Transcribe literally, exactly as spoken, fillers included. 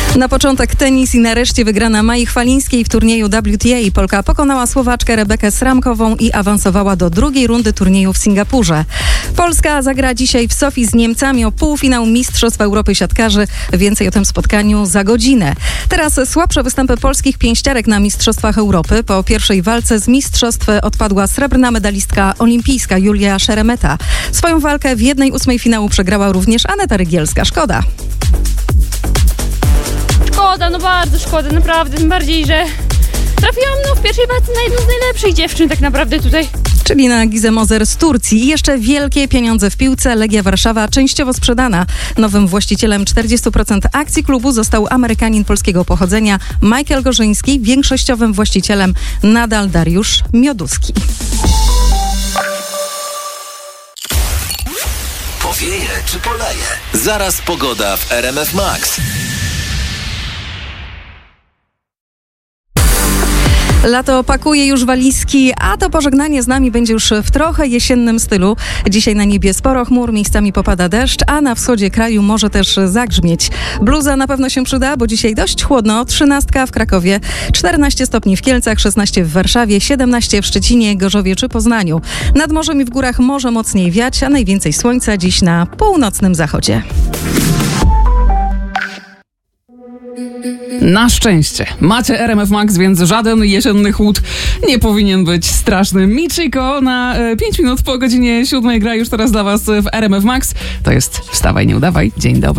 Na początek tenis i nareszcie wygrana Mai Chwalińskiej w turnieju W T A. Polka pokonała Słowaczkę Rebekę Sramkową i awansowała do drugiej rundy turnieju w Singapurze. Polska zagra dzisiaj w Sofii z Niemcami o półfinał Mistrzostw Europy Siatkarzy. Więcej o tym spotkaniu za godzinę. Teraz słabsze występy polskich pięściarek na Mistrzostwach Europy. Po pierwszej walce z mistrzostw odpadła srebrna medalistka olimpijska Julia Szeremeta. Swoją walkę w jednej ósmej finału przegrała również Aneta Rygielska. Szkoda. Szkoda, no bardzo szkoda, naprawdę, tym bardziej, że trafiłam no, w pierwszej walce na jedną z najlepszych dziewczyn tak naprawdę tutaj. Czyli na Gizę Moser z Turcji. I jeszcze wielkie pieniądze w piłce. Legia Warszawa częściowo sprzedana. Nowym właścicielem czterdzieści procent akcji klubu został Amerykanin polskiego pochodzenia Michael Gorzyński. Większościowym właścicielem nadal Dariusz Mioduski. Powieje czy poleje? Zaraz pogoda w R M F Max. Lato pakuje już walizki, a to pożegnanie z nami będzie już w trochę jesiennym stylu. Dzisiaj na niebie sporo chmur, miejscami popada deszcz, a na wschodzie kraju może też zagrzmieć. Bluza na pewno się przyda, bo dzisiaj dość chłodno. Trzynastka w Krakowie, czternaście stopni w Kielcach, szesnaście w Warszawie, siedemnaście w Szczecinie, Gorzowie czy Poznaniu. Nad morzem i w górach może mocniej wiać, a najwięcej słońca dziś na północnym zachodzie. Na szczęście macie R M F Max, więc żaden jesienny chłód nie powinien być straszny. Michiko na e, pięć minut po godzinie siódmej gra już teraz dla was w R M F Max. To jest Wstawaj, nie udawaj. Dzień dobry.